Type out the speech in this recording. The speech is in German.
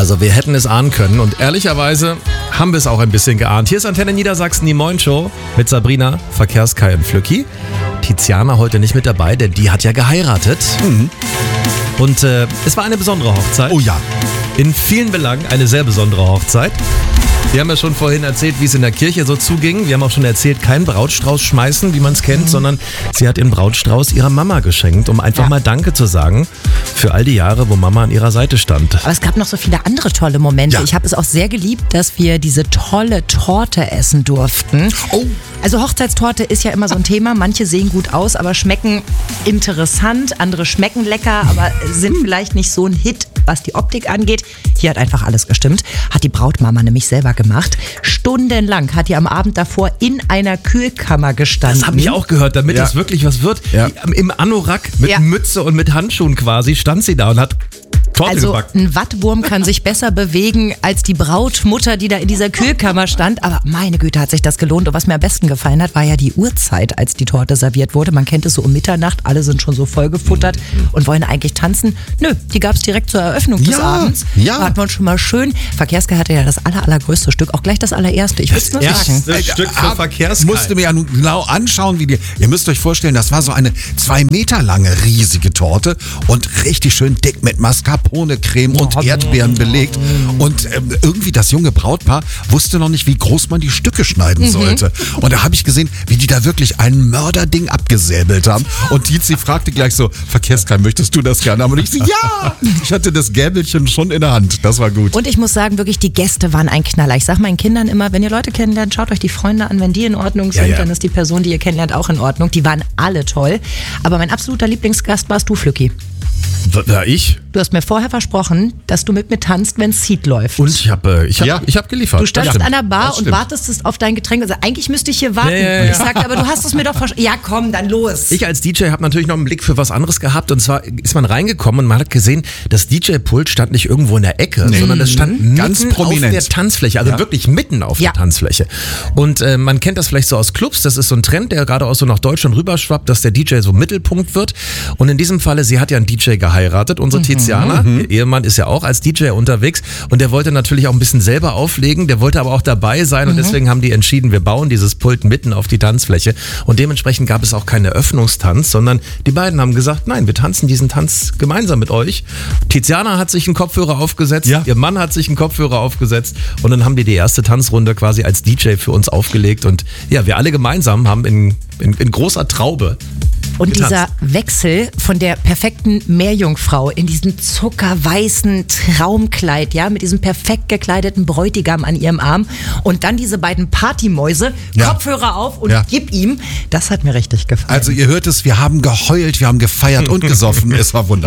Also wir hätten es ahnen können und ehrlicherweise haben wir es auch ein bisschen geahnt. Hier ist Antenne Niedersachsen, die Moin-Show mit Sabrina, Verkehrskai und Flücki. Tiziana heute nicht mit dabei, denn die hat ja geheiratet. Und es war eine besondere Hochzeit. Oh ja. In vielen Belangen eine sehr besondere Hochzeit. Wir haben ja schon vorhin erzählt, wie es in der Kirche so zuging. Wir haben auch schon erzählt, keinen Brautstrauß schmeißen, wie man es kennt, sondern sie hat den Brautstrauß ihrer Mama geschenkt, um einfach mal Danke zu sagen für all die Jahre, wo Mama an ihrer Seite stand. Aber es gab noch so viele andere tolle Momente. Ja. Ich habe es auch sehr geliebt, dass wir diese tolle Torte essen durften. Oh. Also Hochzeitstorte ist ja immer so ein Thema. Manche sehen gut aus, aber schmecken interessant. Andere schmecken lecker, aber sind vielleicht nicht so ein Hit, was die Optik angeht. Hier hat einfach alles gestimmt. Hat die Brautmama nämlich selber gemacht. Stundenlang hat die am Abend davor in einer Kühlkammer gestanden. Das habe ich auch gehört, damit das wirklich was wird. Ja. Im Anorak mit Mütze und mit Handschuhen quasi stand sie da und hat Torte Also gebacken. ein Wattwurm kann sich besser bewegen als die Brautmutter, die da in dieser Kühlkammer stand. Aber meine Güte, hat sich das gelohnt. Und was mir am besten gefallen hat, war ja die Uhrzeit, als die Torte serviert wurde. Man kennt es so um Mitternacht, alle sind schon so vollgefuttert und wollen eigentlich tanzen. Nö, die gab es direkt zur Eröffnung des Abends. Ja. Da hat man schon mal schön. Verkehrskai hatte ja das allergrößte Stück, auch gleich das allererste. Ich würde es nur sagen. Das Stück für Verkehrskai. Musste mir ja nun genau anschauen, ihr müsst euch vorstellen, das war so eine 2 Meter lange riesige Torte und richtig schön dick mit Mascarpone, Creme und Erdbeeren belegt. Und irgendwie das junge Brautpaar wusste noch nicht, wie groß man die Stücke schneiden sollte. Und da habe ich gesehen, wie die da wirklich ein Mörderding abgesäbelt haben. Und Tizi fragte gleich so, Verkehrskai, möchtest du das gerne haben? Und ich so, ja! Ich hatte das Gäbelchen schon in der Hand. Das war gut. Und ich muss sagen, wirklich, die Gäste waren ein Knaller. Ich sage meinen Kindern immer, wenn ihr Leute kennenlernt, schaut euch die Freunde an. Wenn die in Ordnung sind, dann ist die Person, die ihr kennenlernt, auch in Ordnung. Die waren alle toll. Aber mein absoluter Lieblingsgast warst du, Flücki. Ja, ich? Du hast mir vorher versprochen, dass du mit mir tanzt, wenn Seed läuft. Und ich hab geliefert. Du standst Das an der Bar Das und stimmt. wartest auf dein Getränk. Also eigentlich müsste ich hier warten. Ja. Und ich sagte, aber du hast es mir doch versprochen. Ja, komm, dann los. Ich als DJ habe natürlich noch einen Blick für was anderes gehabt. Und zwar ist man reingekommen und man hat gesehen, das DJ-Pult stand nicht irgendwo in der Ecke, sondern das stand Ganz mitten prominent. auf der Tanzfläche. Also wirklich mitten auf der Tanzfläche. Und man kennt das vielleicht so aus Clubs. Das ist so ein Trend, der gerade auch so nach Deutschland rüberschwappt, dass der DJ so Mittelpunkt wird. Und in diesem Falle, sie hat ja einen DJ geheiratet, unsere Tiziana. Ihr Ehemann ist ja auch als DJ unterwegs. Und der wollte natürlich auch ein bisschen selber auflegen. Der wollte aber auch dabei sein. Und deswegen haben die entschieden, wir bauen dieses Pult mitten auf die Tanzfläche. Und dementsprechend gab es auch keinen Eröffnungstanz, sondern die beiden haben gesagt, nein, wir tanzen diesen Tanz gemeinsam mit euch. Tiziana hat sich einen Kopfhörer aufgesetzt, ihr Mann hat sich einen Kopfhörer aufgesetzt und dann haben die erste Tanzrunde quasi als DJ für uns aufgelegt. Und ja, wir alle gemeinsam haben in großer Traube Und getanzt. dieser Wechsel von der perfekten Meerjungfrau in diesem zuckerweißen Traumkleid, ja, mit diesem perfekt gekleideten Bräutigam an ihrem Arm und dann diese beiden Partymäuse, Kopfhörer auf und gib ihm, das hat mir richtig gefallen. Also ihr hört es, wir haben geheult, wir haben gefeiert und gesoffen. Es war wunderbar.